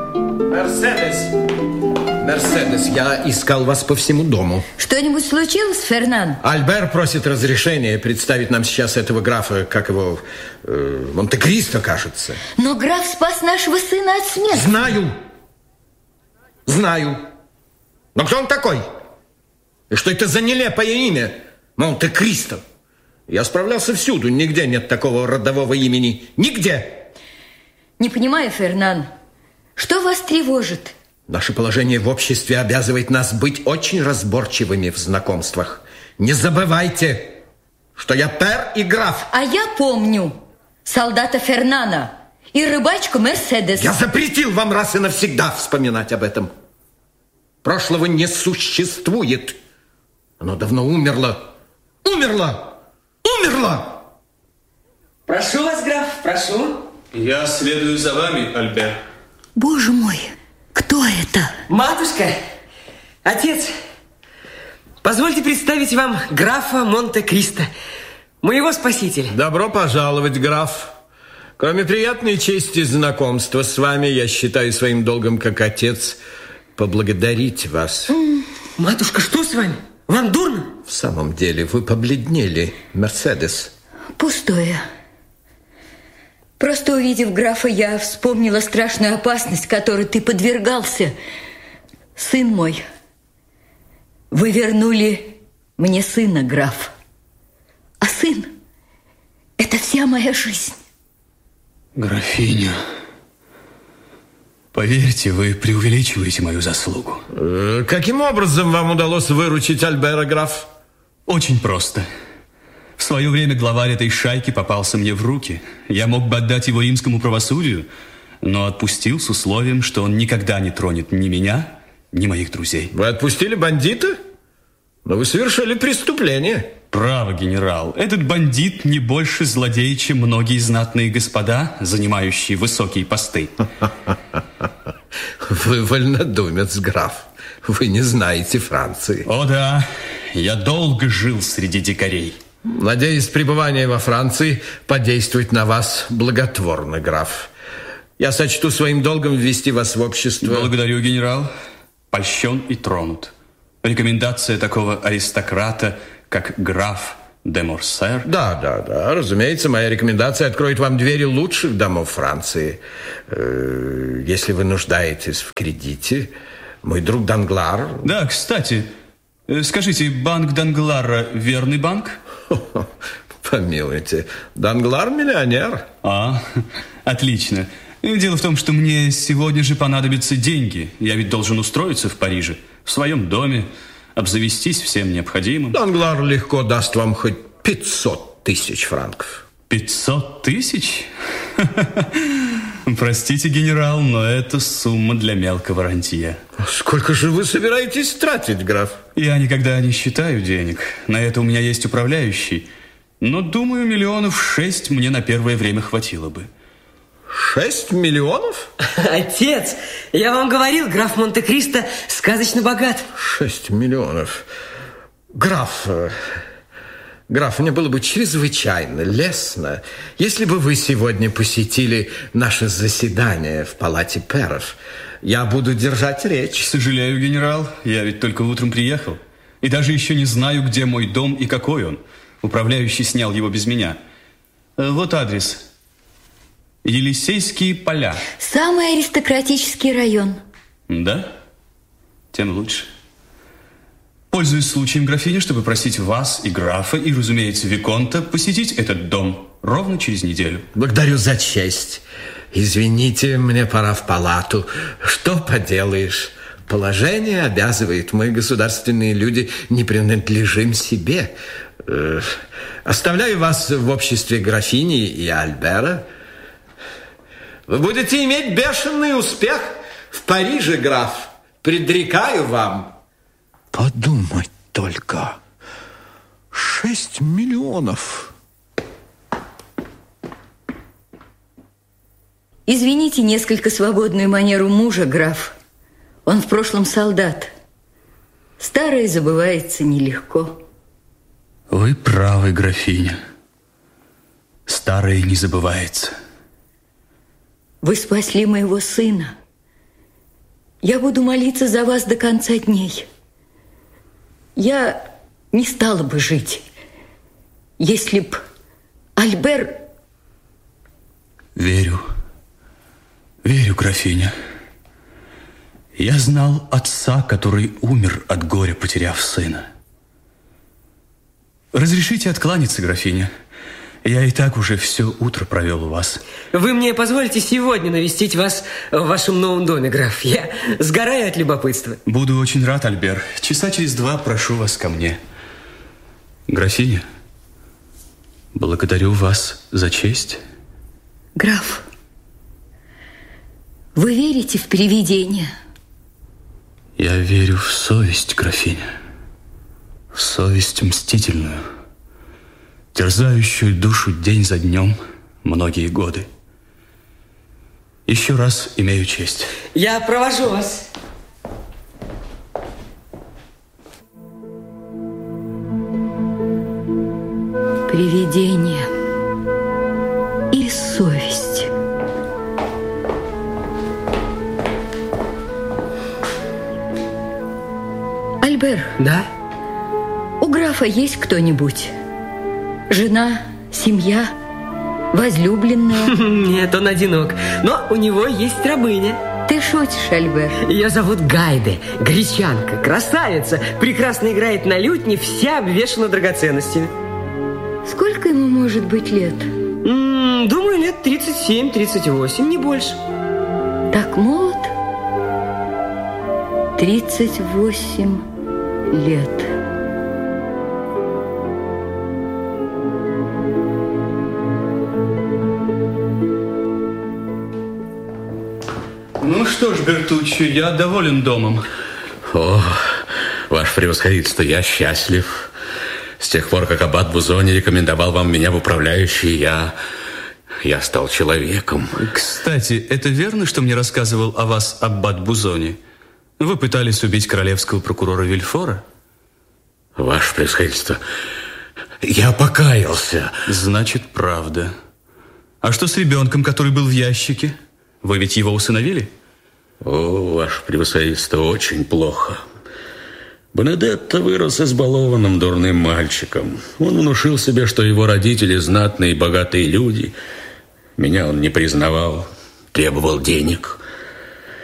Мерседес, я искал вас по всему дому. Что-нибудь случилось, Фернан? Альбер просит разрешения представить нам сейчас этого графа, как его, Монте-Кристо, кажется. Но граф спас нашего сына от смерти. Знаю. Но кто он такой? И что это за нелепое имя? Монте-Кристо. Я справлялся всюду, нигде нет такого родового имени. Нигде. Не понимаю, Фернан, что вас тревожит? Наше положение в обществе обязывает нас быть очень разборчивыми в знакомствах. Не забывайте, что я пэр и граф. А я помню солдата Фернана и рыбачку Мерседес. Я запретил вам раз и навсегда вспоминать об этом. Прошлого не существует. Оно давно умерло. Умерло! Прошу вас, граф, прошу. Я следую за вами, Альбер. Боже мой, кто это? Матушка, отец, позвольте представить вам графа Монте-Кристо, моего спасителя. Добро пожаловать, граф. Кроме приятной чести знакомства с вами, я считаю своим долгом как отец поблагодарить вас. Матушка, что с вами? Вам дурно? В самом деле, вы побледнели, Мерседес. Пустое. Просто увидев графа, я вспомнила страшную опасность, которой ты подвергался. Сын мой, вы вернули мне сына, граф. А сын – это вся моя жизнь. Графиня, поверьте, вы преувеличиваете мою заслугу. Каким образом вам удалось выручить Альбера, граф? Очень просто. В свое время главарь этой шайки попался мне в руки. Я мог бы отдать его римскому правосудию, но отпустил с условием, что он никогда не тронет ни меня, ни моих друзей. Вы отпустили бандита? Но вы совершили преступление. Право, генерал, этот бандит не больше злодей, чем многие знатные господа, занимающие высокие посты. Вы вольнодумец, граф. Вы не знаете Франции. О да, я долго жил среди дикарей. Надеюсь, пребывание во Франции подействует на вас благотворно, граф. Я сочту своим долгом ввести вас в общество. Благодарю, генерал. Польщен и тронут. Рекомендация такого аристократа, как граф де Морсер. Да, разумеется, моя рекомендация откроет вам двери лучших домов Франции. Если вы нуждаетесь в кредите, мой друг Данглар... Да, кстати, скажите, банк Данглара верный банк? Помилуйте, Данглар миллионер. Отлично. Дело в том, что мне сегодня же понадобятся деньги. Я ведь должен устроиться в Париже, в своем доме, обзавестись всем необходимым. Данглар легко даст вам хоть 500 тысяч франков. 500 тысяч? Простите, генерал, но это сумма для мелкого рантье. Сколько же вы собираетесь тратить, граф? Я никогда не считаю денег. На это у меня есть управляющий. Но, думаю, 6 миллионов мне на первое время хватило бы. 6 миллионов? Отец, я вам говорил, граф Монте-Кристо сказочно богат. 6 миллионов. Граф, мне было бы чрезвычайно лестно, если бы вы сегодня посетили наше заседание в палате пэров. Я буду держать речь. Сожалею, генерал, я ведь только утром приехал. И даже еще не знаю, где мой дом и какой он. Управляющий снял его без меня. Вот адрес. Елисейские поля. Самый аристократический район. Да? Тем лучше. Пользуюсь случаем, графиня, чтобы просить вас и графа, и, разумеется, виконта посетить этот дом ровно через неделю. Благодарю за честь. Извините, мне пора в палату. Что поделаешь? Положение обязывает. Мы, государственные люди, не принадлежим себе. Оставляю вас в обществе графини и Альбера. Вы будете иметь бешеный успех в Париже, граф. Предрекаю вам. Подумать только. 6 миллионов. Извините несколько свободную манеру мужа, граф. Он в прошлом солдат. Старое забывается нелегко. Вы правы, графиня. Старое не забывается. Вы спасли моего сына. Я буду молиться за вас до конца дней. Я не стала бы жить, если б Альбер... Верю, графиня. Я знал отца, который умер от горя, потеряв сына. Разрешите откланяться, графиня. Я и так уже все утро провел у вас. Вы мне позволите сегодня навестить вас в вашем новом доме, граф? Я сгораю от любопытства. Буду очень рад, Альбер. Часа через 2 прошу вас ко мне. Графиня, благодарю вас за честь. Граф, вы верите в привидения? Я верю в совесть, графиня. В совесть мстительную, терзающую душу день за днем многие годы. Еще раз имею честь. Я провожу вас. Привидение и совесть. Альбер. Да? У графа есть кто-нибудь? Жена, семья, возлюбленная? Нет, он одинок. Но у него есть рабыня. Ты шутишь, Альбер? Ее зовут Гайде, гречанка, красавица. Прекрасно играет на лютне, вся обвешана драгоценностями. Сколько ему может быть лет? Думаю, лет 37-38, не больше. Так молод? 38 лет. Ну что ж, Бертуччо, я доволен домом. О, ваше превосходительство, я счастлив. С тех пор, как аббат Бузони рекомендовал вам меня в управляющие, я стал человеком. Кстати, это верно, что мне рассказывал о вас аббат Бузони? Вы пытались убить королевского прокурора Вильфора? Ваше превосходительство, я покаялся. Значит, правда. А что с ребенком, который был в ящике? Вы ведь его усыновили? О, ваше превосходительство, очень плохо. Бенедетто вырос избалованным дурным мальчиком. Он внушил себе, что его родители знатные и богатые люди. Меня он не признавал, требовал денег.